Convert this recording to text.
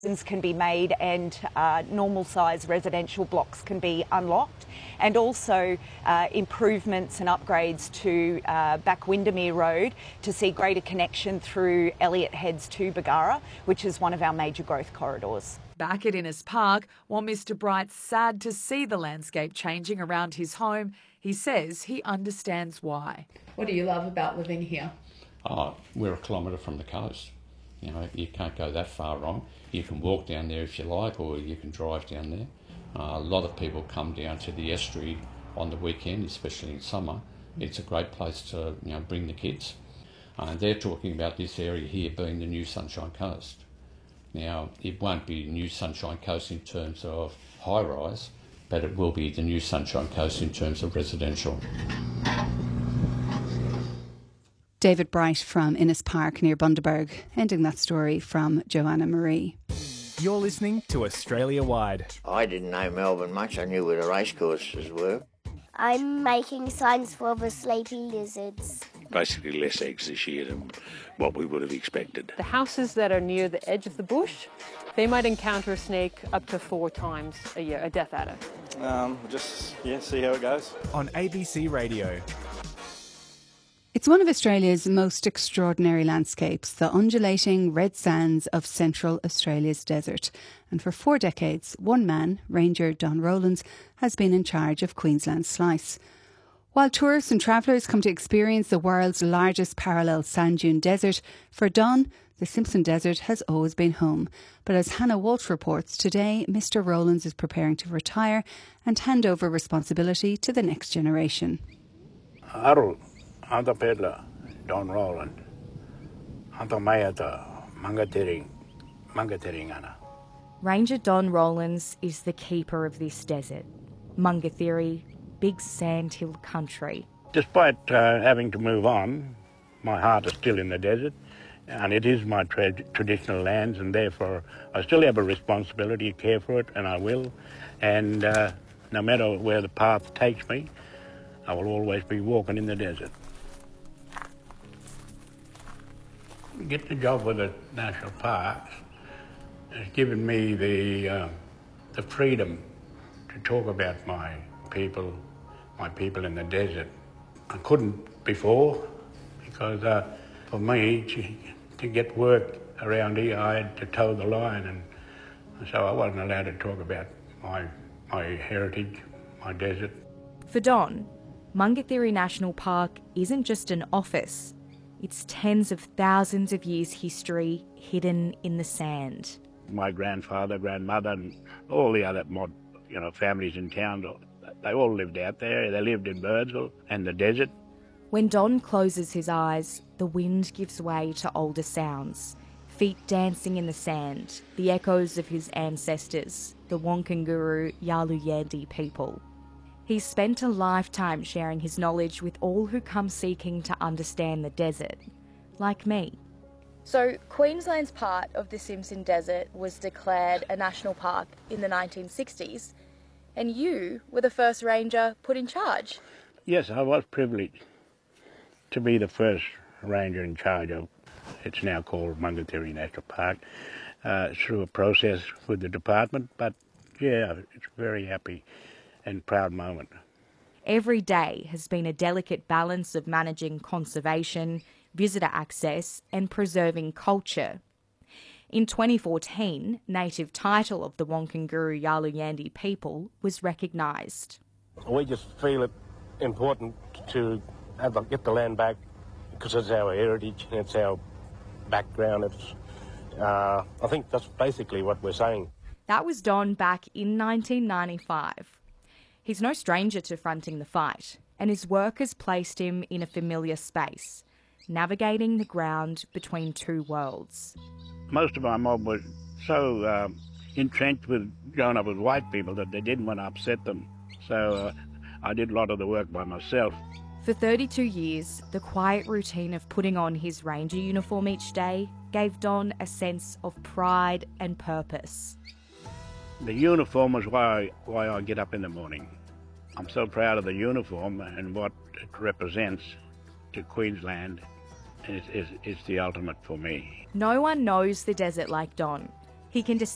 can be made and normal size residential blocks can be unlocked, and also improvements and upgrades to Back Windermere Road to see greater connection through Elliott Heads to Bargara, which is one of our major growth corridors. Back at Innes Park, while Mr Bright's sad to see the landscape changing around his home, he says he understands why. What do you love about living here? Oh, we're a kilometre from the coast. You know, you can't go that far wrong. You can walk down there if you like, or you can drive down there. A lot of people come down to the estuary on the weekend, especially in summer. It's a great place to bring the kids. They're talking about this area here being the new Sunshine Coast. Now, it won't be new Sunshine Coast in terms of high-rise, but it will be the new Sunshine Coast in terms of residential. David Bright from Innes Park near Bundaberg, ending that story from Joanna Marie. You're listening to Australia Wide. I didn't know Melbourne much. I knew where the racecourses were. I'm making signs for the sleepy lizards. Basically less eggs this year than what we would have expected. The houses that are near the edge of the bush, they might encounter a snake up to 4 times a year, a death adder. See how it goes. On ABC Radio. It's one of Australia's most extraordinary landscapes, the undulating red sands of central Australia's desert. And for 4 decades, one man, Ranger Don Rowlands, has been in charge of Queensland's slice. While tourists and travellers come to experience the world's largest parallel sand dune desert, for Don, the Simpson Desert has always been home. But as Hannah Walsh reports, today Mr Rowlands is preparing to retire and hand over responsibility to the next generation. Anta Pedla, Don Rowland. Anta Mayata, Mangateringana. Ranger Don Rowlands is the keeper of this desert. Mungathiri, big sandhill country. Despite having to move on, my heart is still in the desert, and it is my traditional lands, and therefore I still have a responsibility to care for it, and I will. And no matter where the path takes me, I will always be walking in the desert. Get the job with the national parks has given me the freedom to talk about my people in the desert. I couldn't before because for me to get work around here I had to toe the line, and so I wasn't allowed to talk about my heritage, my desert. For Don, Mungathiri National Park isn't just an office. It's tens of thousands of years' history hidden in the sand. My grandfather, grandmother, and all the other families in town, they all lived out there. They lived in Birdsville and the desert. When Don closes his eyes, the wind gives way to older sounds. Feet dancing in the sand, the echoes of his ancestors, the Wonkanguru Yaluyandi people. He's spent a lifetime sharing his knowledge with all who come seeking to understand the desert, like me. So, Queensland's part of the Simpson Desert was declared a national park in the 1960s, and you were the first ranger put in charge. Yes, I was privileged to be the first ranger in charge of, it's now called Mungathiri National Park, through a process with the department, but yeah, it's a very happy and proud moment. Every day has been a delicate balance of managing conservation, visitor access and preserving culture. In 2014, native title of the Wonkanguru Yaluyandi people was recognised. We just feel it important to get the land back because it's our heritage, it's our background. I think that's basically what we're saying. That was Don back in 1995. He's no stranger to fronting the fight, and his work has placed him in a familiar space, navigating the ground between two worlds. Most of our mob was so entrenched with growing up with white people that they didn't want to upset them. So I did a lot of the work by myself. For 32 years, the quiet routine of putting on his ranger uniform each day gave Don a sense of pride and purpose. The uniform is why I get up in the morning. I'm so proud of the uniform and what it represents to Queensland. It's the ultimate for me. No one knows the desert like Don. He can